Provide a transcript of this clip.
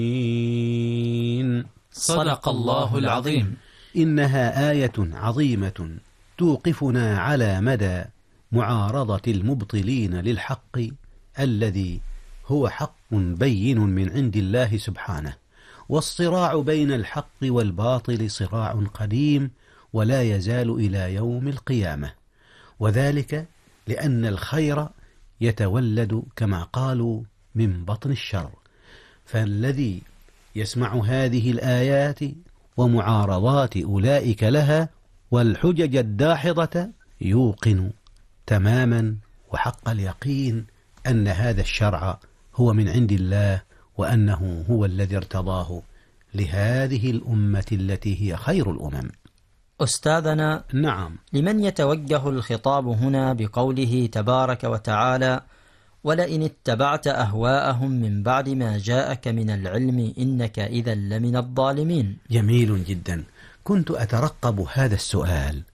صدق الله العظيم. إنها آية عظيمة توقفنا على مدى معارضة المبطلين للحق الذي هو حق بين من عند الله سبحانه. والصراع بين الحق والباطل صراع قديم ولا يزال إلى يوم القيامة، وذلك لأن الخير يتولد كما قالوا من بطن الشر. فالذي يسمع هذه الآيات ومعارضات أولئك لها والحجج الداحضة يوقن تماما وحق اليقين أن هذا الشرع هو من عند الله، وأنه هو الذي ارتضاه لهذه الأمة التي هي خير الأمم. أستاذنا، نعم، لمن يتوجه الخطاب هنا بقوله تبارك وتعالى: ولئن اتبعت أهواءهم من بعد ما جاءك من العلم إنك إذا لمن الظالمين؟ جميل جدا. كنت أترقب هذا السؤال